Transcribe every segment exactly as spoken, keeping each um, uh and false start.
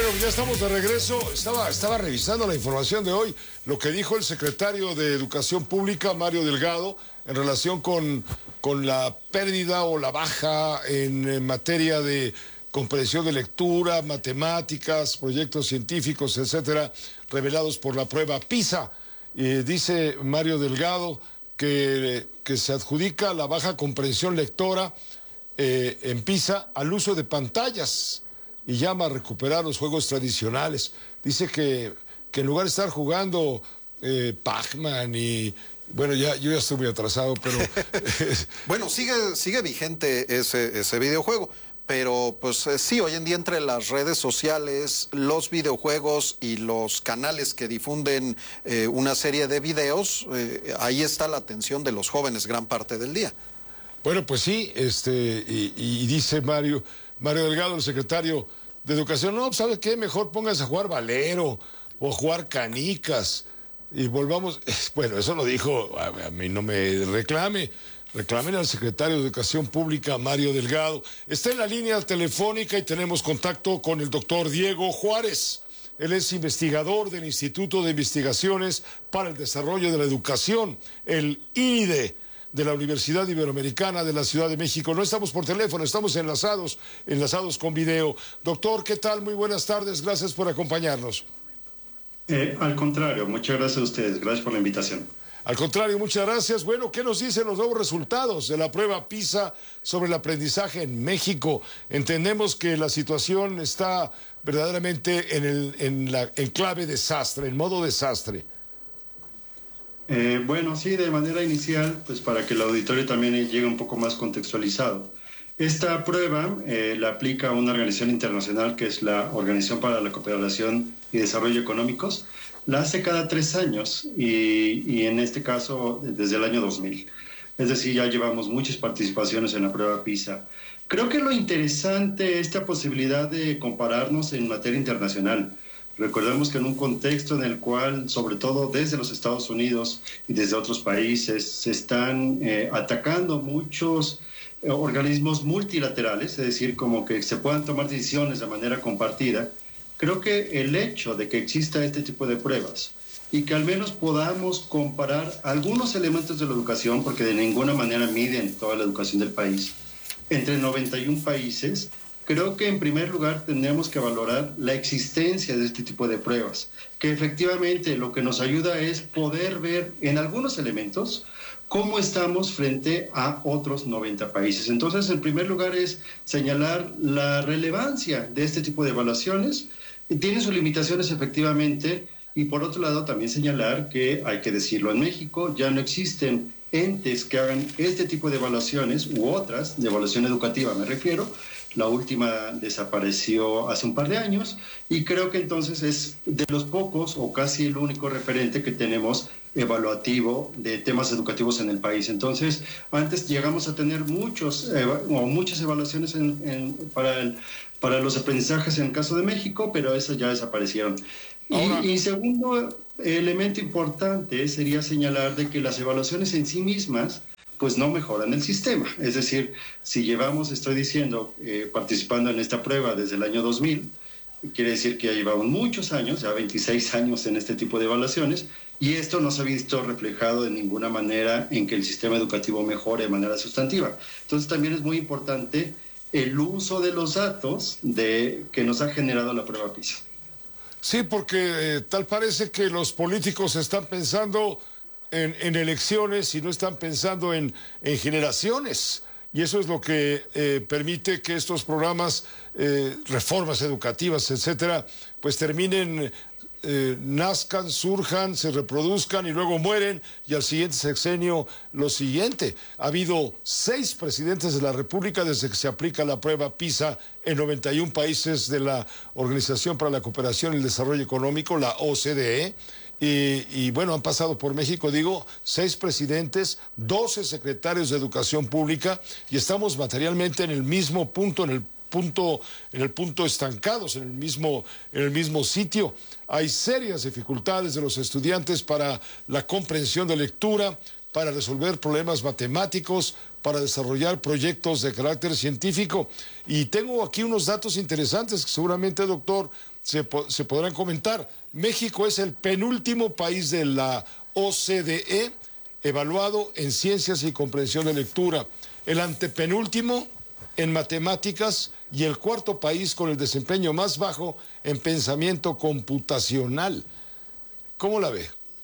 Bueno, ya estamos de regreso. Estaba, estaba revisando la información de hoy, lo que dijo el secretario de Educación Pública, Mario Delgado, en relación con, con la pérdida o la baja en, en materia de comprensión de lectura, matemáticas, proyectos científicos, etcétera, revelados por la prueba PISA. Eh, dice Mario Delgado que, que se adjudica la baja comprensión lectora eh, en PISA al uso de pantallas y llama a recuperar los juegos tradicionales. Dice que, que en lugar de estar jugando eh, Pac-Man y... Bueno, ya, yo ya estoy muy atrasado, pero... Bueno, sigue, sigue vigente ese, ese videojuego, pero pues eh, sí, hoy en día entre las redes sociales, los videojuegos y los canales que difunden eh, una serie de videos, eh, ahí está la atención de los jóvenes gran parte del día. Bueno, pues sí, este, y, y dice Mario, Mario Delgado, el secretario de Educación, no, ¿sabe qué? Mejor póngase a jugar valero o a jugar canicas y volvamos... Bueno, eso lo dijo, a, a mí no me reclame, reclamen al secretario de Educación Pública, Mario Delgado. Está en la línea telefónica y tenemos contacto con el doctor Diego Juárez. Él es investigador del Instituto de Investigaciones para el Desarrollo de la Educación, el I N I D E, de la Universidad Iberoamericana de la Ciudad de México. No estamos por teléfono, estamos enlazados, enlazados con video. Doctor, ¿qué tal? Muy buenas tardes, gracias por acompañarnos. Eh, al contrario, muchas gracias a ustedes, gracias por la invitación. Al contrario, muchas gracias. Bueno, ¿qué nos dicen los nuevos resultados de la prueba PISA sobre el aprendizaje en México? Entendemos que la situación está verdaderamente en, el, en la en clave desastre, en modo desastre. Eh, bueno, sí, de manera inicial, pues para que el auditorio también llegue un poco más contextualizado. Esta prueba eh, la aplica una organización internacional que es la Organización para la Cooperación y Desarrollo Económicos. La hace cada tres años y, y en este caso desde el año dos mil. Es decir, ya llevamos muchas participaciones en la prueba PISA. Creo que lo interesante es esta posibilidad de compararnos en materia internacional. Recordemos que en un contexto en el cual, sobre todo desde los Estados Unidos y desde otros países, se están eh, atacando muchos eh, organismos multilaterales, es decir, como que se puedan tomar decisiones de manera compartida, creo que el hecho de que exista este tipo de pruebas y que al menos podamos comparar algunos elementos de la educación, porque de ninguna manera miden toda la educación del país, entre noventa y uno países, creo que en primer lugar tendremos que valorar la existencia de este tipo de pruebas, que efectivamente lo que nos ayuda es poder ver en algunos elementos cómo estamos frente a otros noventa países. Entonces, en primer lugar es señalar la relevancia de este tipo de evaluaciones. Tiene sus limitaciones efectivamente, y por otro lado también señalar que, hay que decirlo, en México ya no existen entes que hagan este tipo de evaluaciones u otras, de evaluación educativa me refiero. La última desapareció hace un par de años y creo que entonces es de los pocos o casi el único referente que tenemos evaluativo de temas educativos en el país. Entonces, antes llegamos a tener muchos o muchas evaluaciones en, en, para, el, para los aprendizajes en el caso de México, pero esas ya desaparecieron. Y, y segundo elemento importante sería señalar de que las evaluaciones en sí mismas pues no mejoran el sistema. Es decir, si llevamos, estoy diciendo, eh, participando en esta prueba desde el año dos mil, quiere decir que ya llevamos muchos años, ya veintiséis años en este tipo de evaluaciones, y esto no se ha visto reflejado de ninguna manera en que el sistema educativo mejore de manera sustantiva. Entonces también es muy importante el uso de los datos de, que nos ha generado la prueba PISA. Sí, porque eh, tal parece que los políticos están pensando En, en elecciones y no están pensando en, en generaciones. Y eso es lo que eh, permite que estos programas, eh, reformas educativas, etcétera, pues terminen, eh, nazcan, surjan, se reproduzcan y luego mueren, y al siguiente sexenio lo siguiente. Ha habido seis presidentes de la República desde que se aplica la prueba PISA en noventa y uno países de la Organización para la Cooperación y el Desarrollo Económico, la O C D E. Y, y bueno, han pasado por México, digo, seis presidentes, doce secretarios de Educación Pública, y estamos materialmente en el mismo punto, en el punto, en el punto estancados, en el mismo, en el mismo sitio. Hay serias dificultades de los estudiantes para la comprensión de lectura, para resolver problemas matemáticos, para desarrollar proyectos de carácter científico. Y tengo aquí unos datos interesantes que seguramente, doctor, se, po se podrán comentar. México es el penúltimo país de la O C D E evaluado en ciencias y comprensión de lectura, el antepenúltimo en matemáticas y el cuarto país con el desempeño más bajo en pensamiento computacional. ¿Cómo la ve?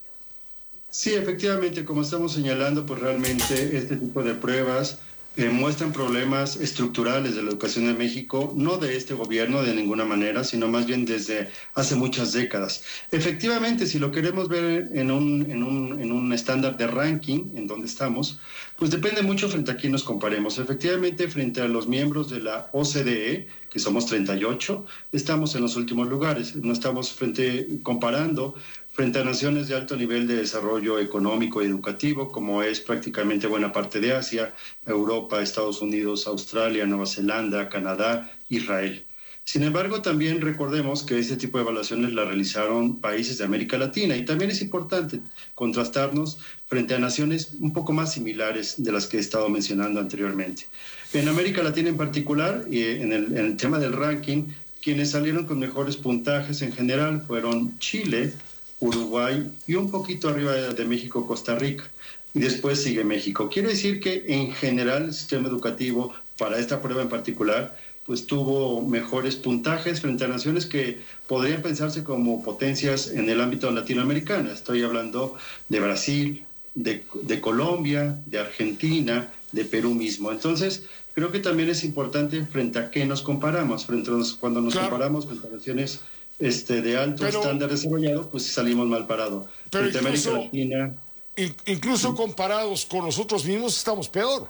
Sí, efectivamente, como estamos señalando, pues realmente este tipo de pruebas eh, muestran problemas estructurales de la educación en México, no de este gobierno de ninguna manera, sino más bien desde hace muchas décadas. Efectivamente, si lo queremos ver en un, en un, en un estándar de ranking, en donde estamos, pues depende mucho frente a quién nos comparemos. Efectivamente, frente a los miembros de la O C D E, que somos treinta y ocho, estamos en los últimos lugares. No estamos frente, comparando frente a naciones de alto nivel de desarrollo económico y educativo, como es prácticamente buena parte de Asia, Europa, Estados Unidos, Australia, Nueva Zelanda, Canadá, Israel. Sin embargo, también recordemos que este tipo de evaluaciones las realizaron países de América Latina, y también es importante contrastarnos frente a naciones un poco más similares de las que he estado mencionando anteriormente. En América Latina en particular, y en el, en el tema del ranking, quienes salieron con mejores puntajes en general fueron Chile, Uruguay y un poquito arriba de México, Costa Rica. Y después sigue México. Quiere decir que en general el sistema educativo para esta prueba en particular pues tuvo mejores puntajes frente a naciones que podrían pensarse como potencias en el ámbito latinoamericano. Estoy hablando de Brasil, de, de Colombia, de Argentina, de Perú mismo. Entonces, creo que también es importante frente a qué nos comparamos. Frente a los, cuando nos claro. comparamos con naciones Este, de alto pero, estándar desarrollado, pues salimos mal parados. Pero incluso, América Latina, incluso sí. comparados con nosotros mismos estamos peor.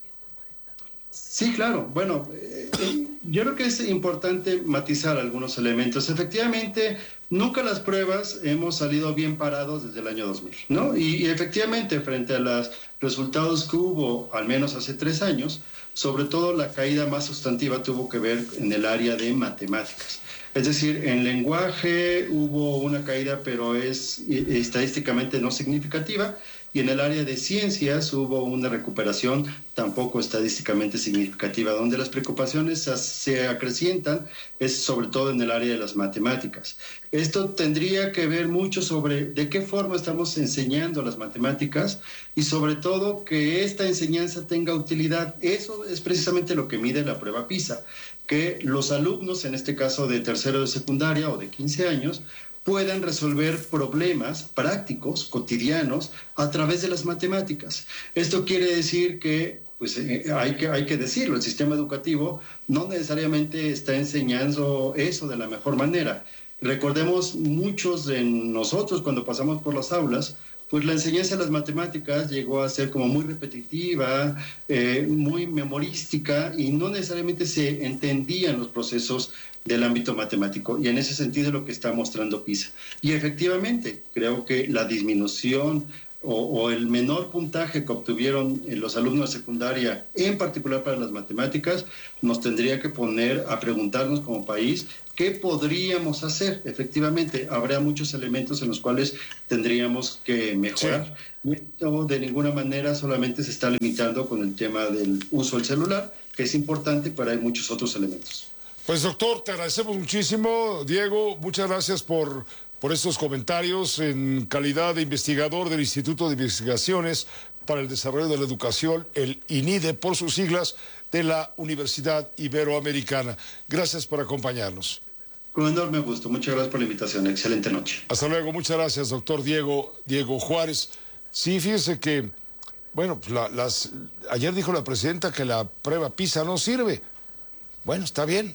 Sí, claro. Bueno, eh, eh, yo creo que es importante matizar algunos elementos. Efectivamente, nunca las pruebas hemos salido bien parados desde el año dos mil, ¿no? Y, y efectivamente, frente a los resultados que hubo, al menos hace tres años, sobre todo la caída más sustantiva tuvo que ver en el área de matemáticas. Es decir, en lenguaje hubo una caída, pero es estadísticamente no significativa, y en el área de ciencias hubo una recuperación tampoco estadísticamente significativa. Donde las preocupaciones se acrecientan es sobre todo en el área de las matemáticas. Esto tendría que ver mucho sobre de qué forma estamos enseñando las matemáticas y sobre todo que esta enseñanza tenga utilidad. Eso es precisamente lo que mide la prueba PISA, que los alumnos, en este caso de tercero de secundaria o de quince años, puedan resolver problemas prácticos, cotidianos, a través de las matemáticas. Esto quiere decir que, pues eh, hay que, hay que decirlo, el sistema educativo no necesariamente está enseñando eso de la mejor manera. Recordemos, muchos de nosotros cuando pasamos por las aulas, pues la enseñanza de las matemáticas llegó a ser como muy repetitiva, eh, muy memorística, y no necesariamente se entendían los procesos del ámbito matemático, y en ese sentido es lo que está mostrando PISA. Y efectivamente, creo que la disminución o, o el menor puntaje que obtuvieron los alumnos de secundaria, en particular para las matemáticas, nos tendría que poner a preguntarnos como país qué podríamos hacer. Efectivamente, habrá muchos elementos en los cuales tendríamos que mejorar. Sí. Y esto de ninguna manera solamente se está limitando con el tema del uso del celular, que es importante, pero hay muchos otros elementos. Pues doctor, te agradecemos muchísimo. Diego, muchas gracias por, por estos comentarios en calidad de investigador del Instituto de Investigaciones para el Desarrollo de la Educación, el I N I D E, por sus siglas, de la Universidad Iberoamericana. Gracias por acompañarnos. Con enorme gusto. Muchas gracias por la invitación. Excelente noche. Hasta luego. Muchas gracias, doctor Diego, Diego Juárez. Sí, fíjese que, bueno, pues la, las, ayer dijo la presidenta que la prueba PISA no sirve. Bueno, está bien.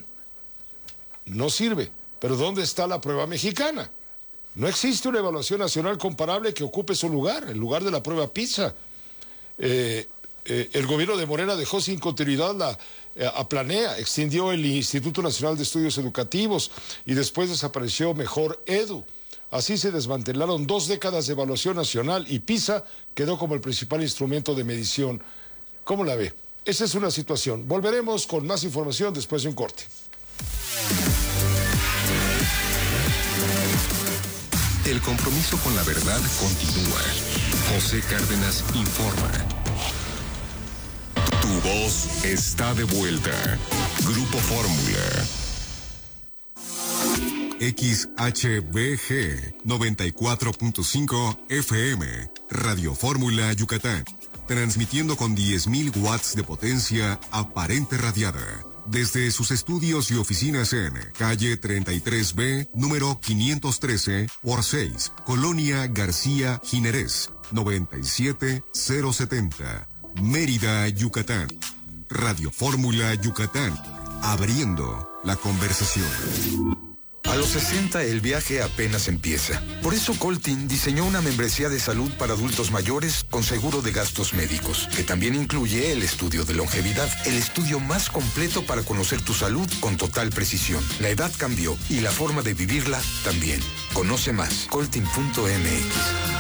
No sirve, pero ¿dónde está la prueba mexicana? No existe una evaluación nacional comparable que ocupe su lugar, el lugar de la prueba PISA. Eh, eh, el gobierno de Morena dejó sin continuidad la, eh, a Planea, extendió el Instituto Nacional de Estudios Educativos y después desapareció Mejor Edu. Así se desmantelaron dos décadas de evaluación nacional y PISA quedó como el principal instrumento de medición. ¿Cómo la ve? Esa es una situación. Volveremos con más información después de un corte. El compromiso con la verdad continúa. José Cárdenas informa. Tu voz está de vuelta. Grupo Fórmula. X H B G noventa y cuatro punto cinco F M, Radio Fórmula Yucatán, transmitiendo con diez mil watts de potencia aparente radiada, desde sus estudios y oficinas en calle treinta y tres B, número quinientos trece por seis, Colonia García Jiménez, noventa y siete mil setenta, Mérida, Yucatán. Radio Fórmula Yucatán, abriendo la conversación. A los sesenta el viaje apenas empieza. Por eso Coltin diseñó una membresía de salud para adultos mayores con seguro de gastos médicos, que también incluye el estudio de longevidad, el estudio más completo para conocer tu salud con total precisión. La edad cambió y la forma de vivirla también. Conoce más, coltin punto m x.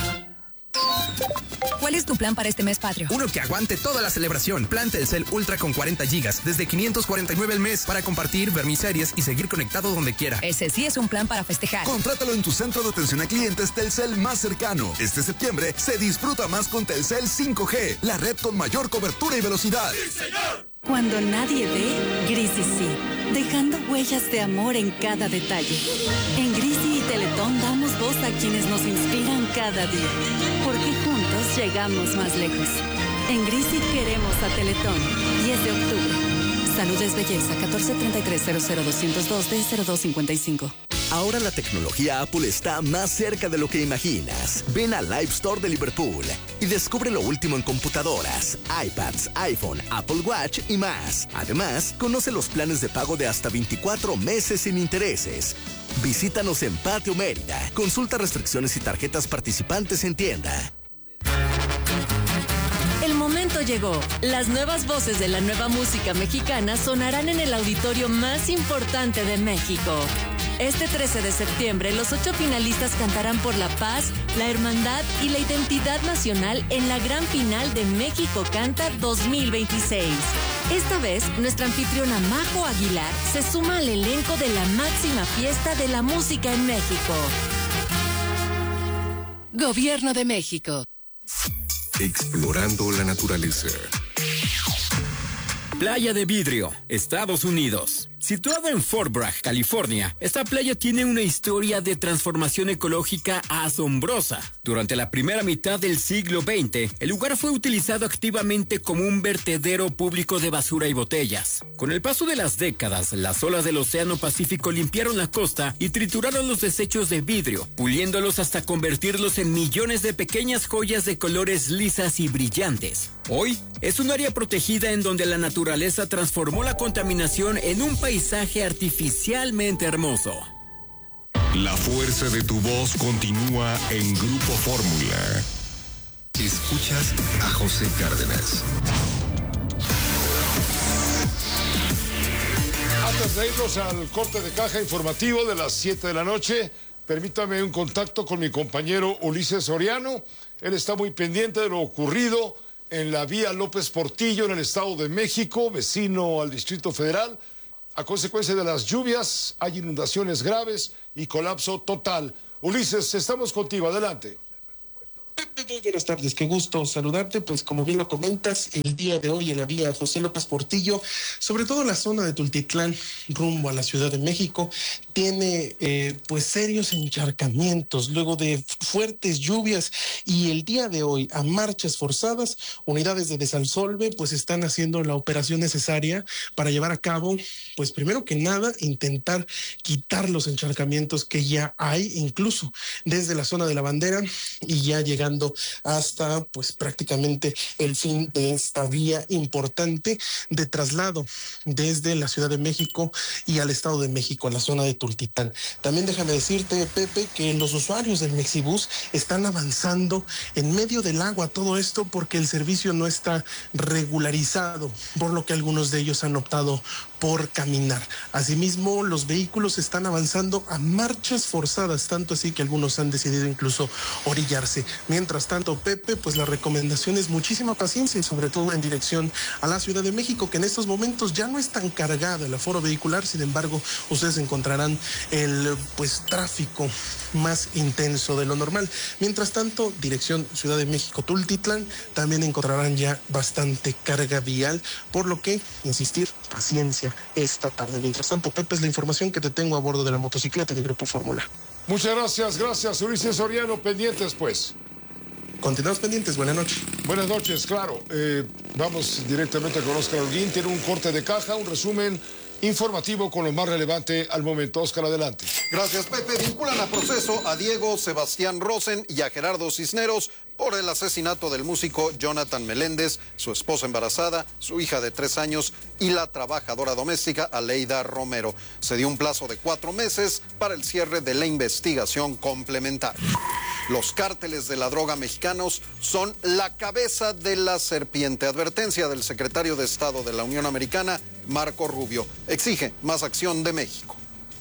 ¿Cuál es tu plan para este mes patrio? Uno que aguante toda la celebración. Plan Telcel Ultra con cuarenta gigas, desde quinientos cuarenta y nueve al mes, para compartir, ver mis series y seguir conectado donde quiera. Ese sí es un plan para festejar. Contrátalo en tu centro de atención a clientes Telcel más cercano. Este septiembre se disfruta más con Telcel cinco G, la red con mayor cobertura y velocidad. ¡Sí, señor! Cuando nadie ve, Grisi sí, dejando huellas de amor en cada detalle. En Grisi y Teletón damos voz a quienes nos inspiran cada día, porque juntos llegamos más lejos. En Grisi queremos a Teletón. diez de octubre. Salud es belleza. catorce treinta y tres cero cero doscientos dos D cero dos cincuenta y cinco. Ahora la tecnología Apple está más cerca de lo que imaginas. Ven al Live Store de Liverpool y descubre lo último en computadoras, iPads, iPhone, Apple Watch y más. Además, conoce los planes de pago de hasta veinticuatro meses sin intereses. Visítanos en Patio Mérida. Consulta restricciones y tarjetas participantes en tienda. El momento llegó. Las nuevas voces de la nueva música mexicana sonarán en el auditorio más importante de México. Este trece de septiembre, los ocho finalistas cantarán por la paz, la hermandad y la identidad nacional en la gran final de México Canta dos mil veintiséis. Esta vez, nuestra anfitriona Majo Aguilar se suma al elenco de la máxima fiesta de la música en México. Gobierno de México. Explorando la naturaleza. Playa de Vidrio, Estados Unidos. Situada en Fort Bragg, California, esta playa tiene una historia de transformación ecológica asombrosa. Durante la primera mitad del siglo veinte, el lugar fue utilizado activamente como un vertedero público de basura y botellas. Con el paso de las décadas, las olas del Océano Pacífico limpiaron la costa y trituraron los desechos de vidrio, puliéndolos hasta convertirlos en millones de pequeñas joyas de colores lisas y brillantes. Hoy, es un área protegida en donde la naturaleza transformó la contaminación en un paisaje artificialmente hermoso. La fuerza de tu voz continúa en Grupo Fórmula. Escuchas a José Cárdenas. Antes de irnos al corte de caja informativo de las siete de la noche, permítame un contacto con mi compañero Ulises Soriano. Él está muy pendiente de lo ocurrido en la vía López Portillo en el Estado de México, vecino al Distrito Federal. A consecuencia de las lluvias, hay inundaciones graves y colapso total. Ulises, estamos contigo, adelante. Muy buenas tardes, qué gusto saludarte. Pues como bien lo comentas, el día de hoy en la vía José López Portillo, sobre todo la zona de Tultitlán, rumbo a la Ciudad de México, tiene eh, pues serios encharcamientos luego de fuertes lluvias, y el día de hoy, a marchas forzadas, unidades de Desalsolve pues están haciendo la operación necesaria para llevar a cabo, pues primero que nada, intentar quitar los encharcamientos que ya hay, incluso desde la zona de la Bandera, y ya llegando hasta pues prácticamente el fin de esta vía importante de traslado desde la Ciudad de México y al Estado de México, a la zona de Tultitán. También déjame decirte, Pepe, que los usuarios del Mexibus están avanzando en medio del agua, todo esto porque el servicio no está regularizado, por lo que algunos de ellos han optado por caminar. Asimismo, los vehículos están avanzando a marchas forzadas, tanto así que algunos han decidido incluso orillarse. Mientras Mientras tanto, Pepe, pues la recomendación es muchísima paciencia y sobre todo en dirección a la Ciudad de México, que en estos momentos ya no es tan cargada el aforo vehicular. Sin embargo, ustedes encontrarán el pues tráfico más intenso de lo normal. Mientras tanto, dirección Ciudad de México Tultitlán, también encontrarán ya bastante carga vial, por lo que, insistir, paciencia esta tarde. Mientras tanto, Pepe, es la información que te tengo a bordo de la motocicleta de Grupo Fórmula. Muchas gracias, gracias Ulises Soriano, pendientes pues. Continuamos pendientes, buenas noches. Buenas noches, claro. Eh, vamos directamente con Óscar Holguín, tiene un corte de caja, un resumen informativo con lo más relevante al momento. Óscar, adelante. Gracias, Pepe. Vinculan a proceso a Diego Sebastián Rosen y a Gerardo Cisneros por el asesinato del músico Jonathan Meléndez, su esposa embarazada, su hija de tres años y la trabajadora doméstica Aleida Romero. Se dio un plazo de cuatro meses para el cierre de la investigación complementaria. Los cárteles de la droga mexicanos son la cabeza de la serpiente. Advertencia del secretario de Estado de la Unión Americana, Marco Rubio. Exige más acción de México.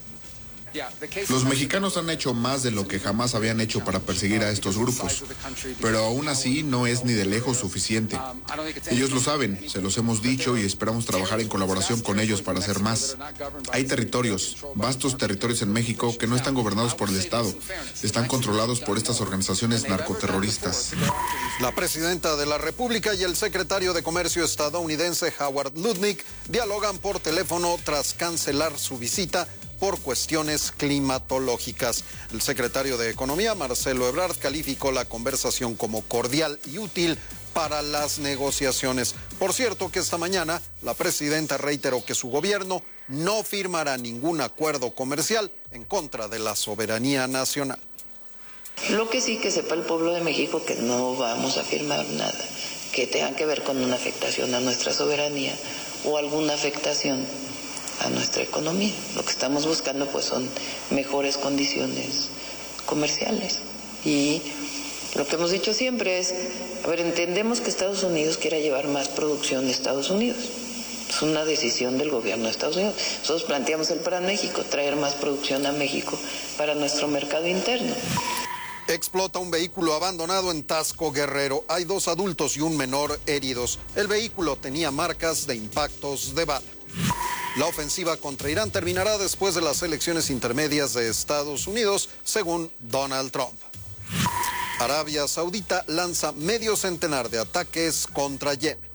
Los mexicanos han hecho más de lo que jamás habían hecho para perseguir a estos grupos, pero aún así no es ni de lejos suficiente. Ellos lo saben, se los hemos dicho y esperamos trabajar en colaboración con ellos para hacer más. Hay territorios, vastos territorios en México que no están gobernados por el Estado, están controlados por estas organizaciones narcoterroristas. La presidenta de la República y el secretario de Comercio estadounidense Howard Lutnick dialogan por teléfono tras cancelar su visita por cuestiones climatológicas. El secretario de Economía, Marcelo Ebrard, calificó la conversación como cordial y útil para las negociaciones. Por cierto, que esta mañana la presidenta reiteró que su gobierno no firmará ningún acuerdo comercial en contra de la soberanía nacional. Lo que sí que sepa el pueblo de México que no vamos a firmar nada que tenga que ver con una afectación a nuestra soberanía o alguna afectación a nuestra economía. Lo que estamos buscando pues son mejores condiciones comerciales. Y lo que hemos dicho siempre es, a ver, entendemos que Estados Unidos quiera llevar más producción de Estados Unidos. Es una decisión del gobierno de Estados Unidos. Nosotros planteamos el Plan México, traer más producción a México para nuestro mercado interno. Explota un vehículo abandonado en Tasco, Guerrero. Hay dos adultos y un menor heridos. El vehículo tenía marcas de impactos de bala. La ofensiva contra Irán terminará después de las elecciones intermedias de Estados Unidos, según Donald Trump. Arabia Saudita lanza medio centenar de ataques contra Yemen.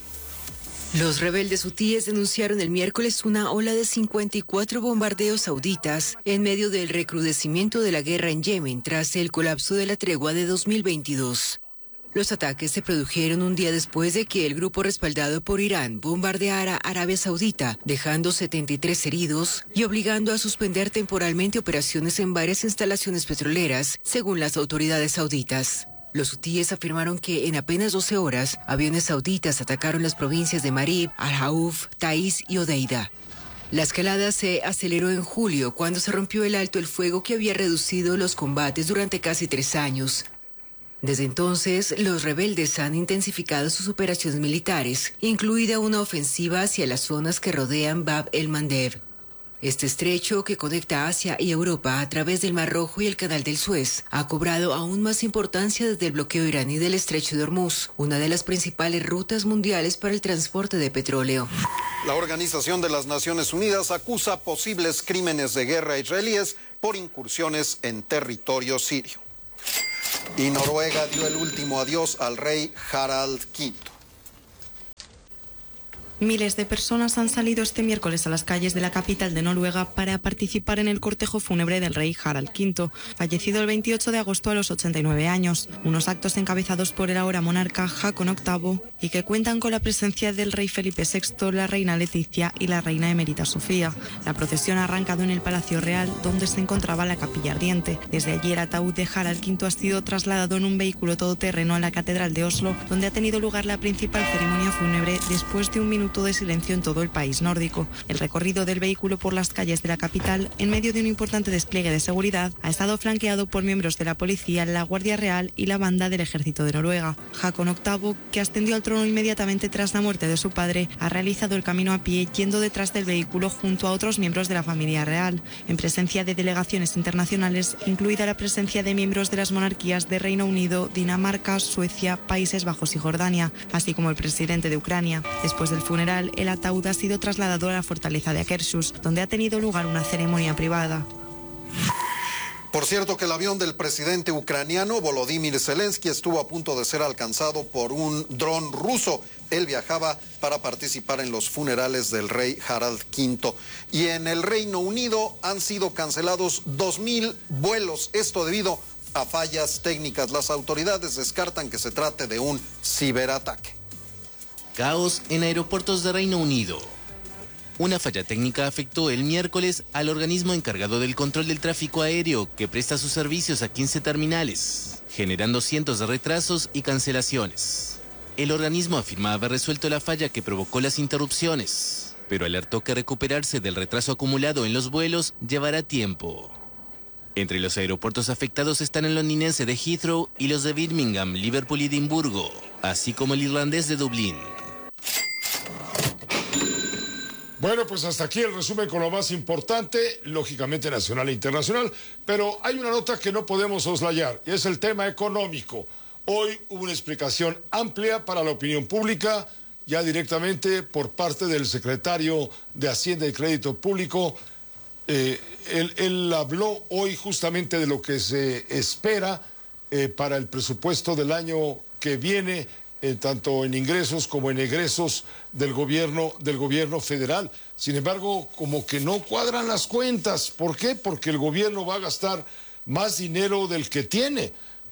Los rebeldes hutíes denunciaron el miércoles una ola de cincuenta y cuatro bombardeos sauditas en medio del recrudecimiento de la guerra en Yemen tras el colapso de la tregua de dos mil veintidós. Los ataques se produjeron un día después de que el grupo respaldado por Irán bombardeara Arabia Saudita, dejando setenta y tres heridos y obligando a suspender temporalmente operaciones en varias instalaciones petroleras, según las autoridades sauditas. Los hutíes afirmaron que en apenas doce horas, aviones sauditas atacaron las provincias de Marib, Al-Jauf, Taiz y Odeida. La escalada se aceleró en julio, cuando se rompió el alto el fuego que había reducido los combates durante casi tres años. Desde entonces, los rebeldes han intensificado sus operaciones militares, incluida una ofensiva hacia las zonas que rodean Bab el-Mandeb. Este estrecho, que conecta Asia y Europa a través del Mar Rojo y el Canal del Suez, ha cobrado aún más importancia desde el bloqueo iraní del Estrecho de Hormuz, una de las principales rutas mundiales para el transporte de petróleo. La Organización de las Naciones Unidas acusa posibles crímenes de guerra israelíes por incursiones en territorio sirio. Y Noruega dio el último adiós al rey Harald quinto. Miles de personas han salido este miércoles a las calles de la capital de Noruega para participar en el cortejo fúnebre del rey Harald quinto, fallecido el veintiocho de agosto a los ochenta y nueve años. Unos actos encabezados por el ahora monarca Haakon octavo y que cuentan con la presencia del rey Felipe sexto, la reina Leticia y la reina emérita Sofía. La procesión ha arrancado en el Palacio Real, donde se encontraba la capilla ardiente. Desde allí el ataúd de Harald quinto ha sido trasladado en un vehículo todoterreno a la Catedral de Oslo, donde ha tenido lugar la principal ceremonia fúnebre después de un minuto minuto de silencio en todo el país nórdico. El recorrido del vehículo por las calles de la capital, en medio de un importante despliegue de seguridad, ha estado flanqueado por miembros de la policía, la Guardia Real y la banda del ejército de Noruega. Haakon octavo, que ascendió al trono inmediatamente tras la muerte de su padre, ha realizado el camino a pie yendo detrás del vehículo junto a otros miembros de la familia real, en presencia de delegaciones internacionales, incluida la presencia de miembros de las monarquías de Reino Unido, Dinamarca, Suecia, Países Bajos y Jordania, así como el presidente de Ucrania. Después del funeral, el ataúd ha sido trasladado a la fortaleza de Akershus, donde ha tenido lugar una ceremonia privada. Por cierto que el avión del presidente ucraniano Volodymyr Zelensky estuvo a punto de ser alcanzado por un dron ruso. Él viajaba para participar en los funerales del rey Harald quinto. Y en el Reino Unido han sido cancelados dos mil vuelos, esto debido a fallas técnicas. Las autoridades descartan que se trate de un ciberataque. Caos en aeropuertos de Reino Unido. Una falla técnica afectó el miércoles al organismo encargado del control del tráfico aéreo que presta sus servicios a quince terminales, generando cientos de retrasos y cancelaciones. El organismo afirma haber resuelto la falla que provocó las interrupciones, pero alertó que recuperarse del retraso acumulado en los vuelos llevará tiempo. Entre los aeropuertos afectados están el londinense de Heathrow y los de Birmingham, Liverpool y Edimburgo, así como el irlandés de Dublín. Bueno, pues hasta aquí el resumen con lo más importante, lógicamente nacional e internacional, pero hay una nota que no podemos soslayar, y es el tema económico. Hoy hubo una explicación amplia para la opinión pública, ya directamente por parte del secretario de Hacienda y Crédito Público. Eh, él, él habló hoy justamente de lo que se espera eh, para el presupuesto del año que viene, Eh, tanto en ingresos como en egresos del gobierno, del gobierno federal. Sin embargo, como que no cuadran las cuentas. ¿Por qué? Porque el gobierno va a gastar más dinero del que tiene.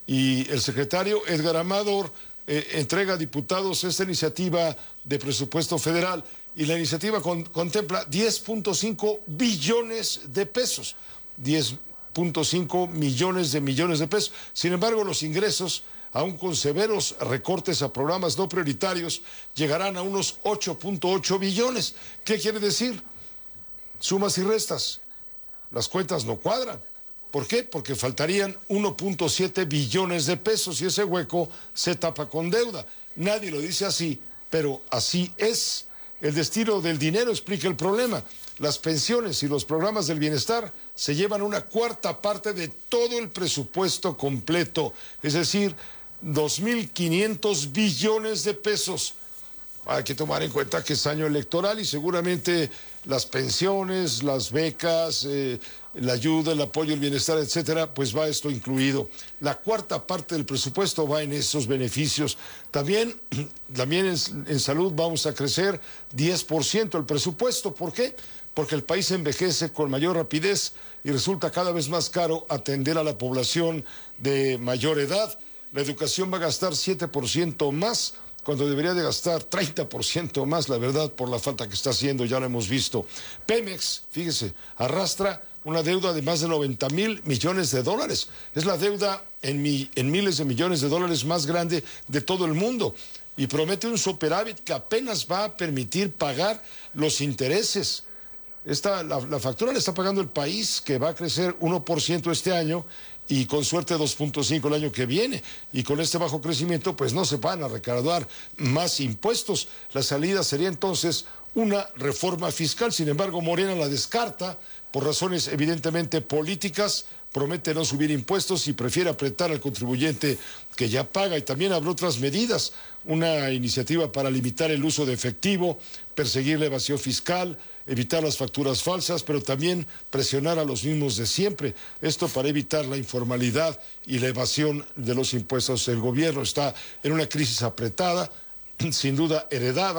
Y el secretario Edgar Amador eh, entrega a diputados esta iniciativa de presupuesto federal. Y la iniciativa con, contempla diez punto cinco billones de pesos. diez punto cinco millones de millones de pesos. Sin embargo, los ingresos, aún con severos recortes a programas no prioritarios, llegarán a unos ocho punto ocho billones. ¿Qué quiere decir? Sumas y restas. Las cuentas no cuadran. ¿Por qué? Porque faltarían uno punto siete billones de pesos y ese hueco se tapa con deuda. Nadie lo dice así, pero así es. El destino del dinero explica el problema. Las pensiones y los programas del bienestar se llevan una cuarta parte de todo el presupuesto completo, es decir, dos mil quinientos billones de pesos. Hay que tomar en cuenta que es año electoral y seguramente las pensiones, las becas, eh, la ayuda, el apoyo, el bienestar, etcétera, pues va esto incluido. La cuarta parte del presupuesto va en esos beneficios. También, también en, en salud vamos a crecer diez por ciento el presupuesto. ¿Por qué? Porque el país envejece con mayor rapidez y resulta cada vez más caro atender a la población de mayor edad. La educación va a gastar siete por ciento más, cuando debería de gastar treinta por ciento más, la verdad, por la falta que está haciendo, ya lo hemos visto. Pemex, fíjese, arrastra una deuda de más de noventa mil millones de dólares. Es la deuda en, mi, en miles de millones de dólares más grande de todo el mundo. Y promete un superávit que apenas va a permitir pagar los intereses. Esta, la, la factura la está pagando el país, que va a crecer uno por ciento este año y con suerte dos punto cinco el año que viene. Y con este bajo crecimiento, pues no se van a recaudar más impuestos. La salida sería entonces una reforma fiscal. Sin embargo, Morena la descarta por razones evidentemente políticas, promete no subir impuestos y prefiere apretar al contribuyente que ya paga. Y también habrá otras medidas, una iniciativa para limitar el uso de efectivo, perseguir la evasión fiscal, evitar las facturas falsas, pero también presionar a los mismos de siempre. Esto para evitar la informalidad y la evasión de los impuestos. El gobierno está en una crisis apretada, sin duda heredada.